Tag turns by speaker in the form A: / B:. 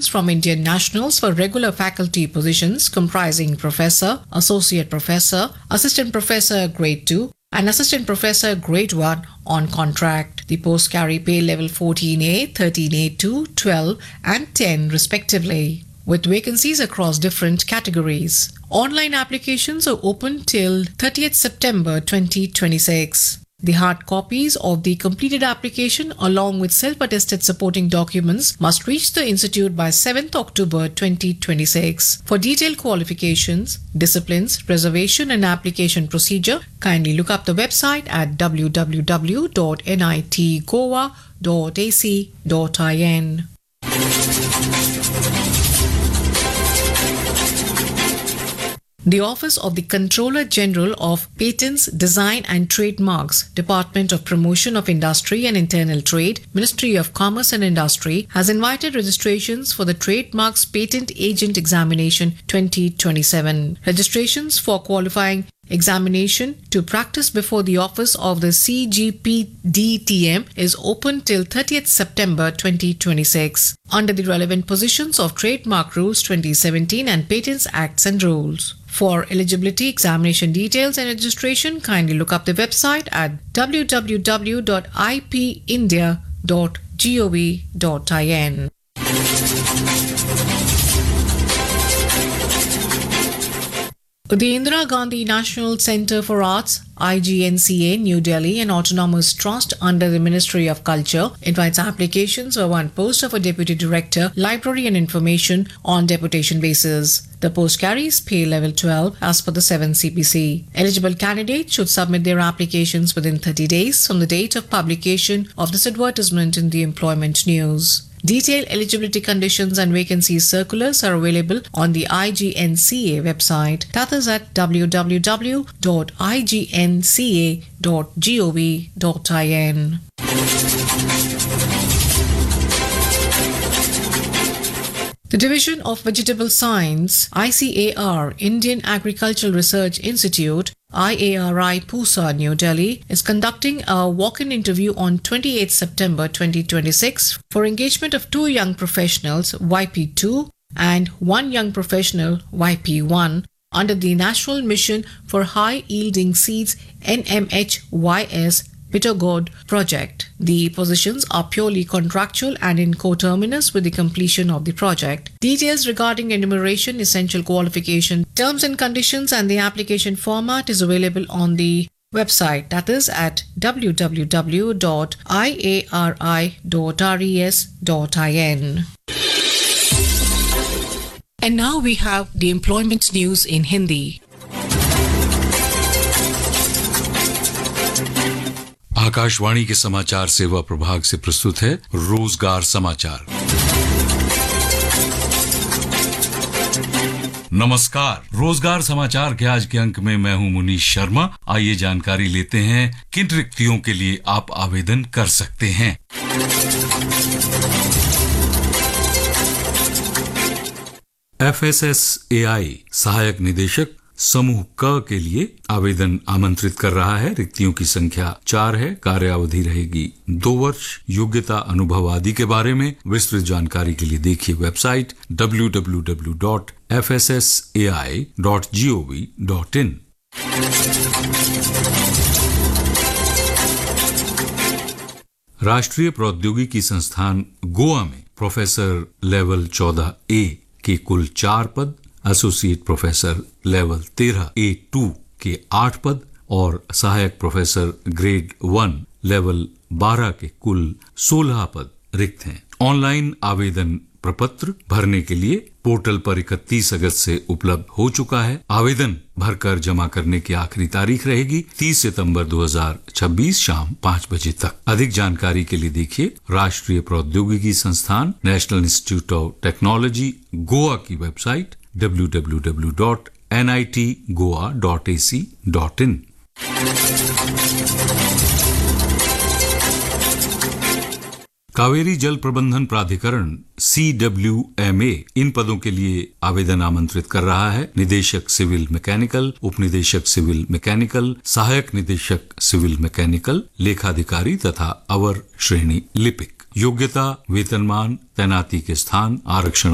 A: applications from Indian nationals for regular faculty positions comprising professor, associate professor, assistant professor grade 2, and assistant professor grade 1 on contract. The posts carry pay level 14A, 13A2, 12 and 10 respectively, with vacancies across different categories. Online applications are open till 30th September 2026. The hard copies of the completed application along with self-attested supporting documents must reach the institute by 7th October 2026. For detailed qualifications, disciplines, reservation and application procedure, kindly look up the website at www.nitgoa.ac.in. The Office of the Controller General of Patents, Design and Trademarks, Department of Promotion of Industry and Internal Trade, Ministry of Commerce and Industry has invited registrations for the Trademarks Patent Agent Examination 2027. Registrations for qualifying examination to practice before the office of the CGPDTM is open till 30th September 2026 under the relevant positions of Trademark Rules 2017 and Patents Acts and Rules. For eligibility, examination details and registration, kindly look up the website at www.ipindia.gov.in. The Indira Gandhi National Centre for Arts, IGNCA, New Delhi, an autonomous trust under the Ministry of Culture, invites applications for one post of a Deputy Director, Library and Information on deputation basis. The post carries pay level 12 as per the 7 CPC. Eligible candidates should submit their applications within 30 days from the date of publication of this advertisement in the Employment News. Detailed eligibility conditions and vacancies circulars are available on the IGNCA website. That is at www.ignca.gov.in. The Division of Vegetable Science, ICAR, Indian Agricultural Research Institute, IARI Pusa, New Delhi, is conducting a walk-in interview on 28 September 2026 for engagement of 2 young professionals, YP2, and 1 young professional, YP1, under the National Mission for High-Yielding Seeds NMHYS Bittergourd project. The positions are purely contractual and in coterminous with the completion of the project. Details regarding enumeration, essential qualification, terms and conditions and the application format is available on the website, that is at www.iari.res.in. And now we have the employment news in Hindi.
B: Akashvani के समाचार सेवा प्रभाग से प्रस्तुत है रोजगार समाचार। नमस्कार, रोजगार समाचार के आज के अंक में मैं हूं मुनीश शर्मा। आइए जानकारी लेते हैं किन रिक्तियों के लिए आप आवेदन कर सकते हैं। FSSAI सहायक निदेशक समूह क के लिए आवेदन आमंत्रित कर रहा है। रिक्तियों की संख्या 4 है। कार्यावधि रहेगी 2 वर्ष। योग्यता, अनुभव आदि के बारे में विस्तृत जानकारी के लिए देखिए वेबसाइट www.fssai.gov.in। राष्ट्रीय प्रौद्योगिकी संस्थान गोवा में प्रोफेसर लेवल 14A के कुल 4 पद, एसोसिएट प्रोफेसर लेवल 13A2 के 8 पद और सहायक प्रोफेसर ग्रेड 1 लेवल 12 के कुल 16 पद रिक्त हैं। ऑनलाइन आवेदन प्रपत्र भरने के लिए पोर्टल पर 31 अगस्त से उपलब्ध हो चुका है। आवेदन भरकर जमा करने की आखिरी तारीख रहेगी 30 सितंबर 2026 शाम 5 बजे तक। अधिक जानकारी के लिए देखिए राष्ट्रीय प्रौद्योगिकी संस्थान national institute of technology Goa की वेबसाइट www.nitgoa.ac.in। कावेरी जल प्रबंधन प्राधिकरण CWMA इन पदों के लिए आवेदन आमंत्रित कर रहा है। निदेशक सिविल मैकेनिकल, उपनिदेशक सिविल मैकेनिकल, सहायक निदेशक सिविल मैकेनिकल, लेखाधिकारी तथा अवर श्रेणी लिपिक। योग्यता, वेतनमान, तैनाती के स्थान, आरक्षण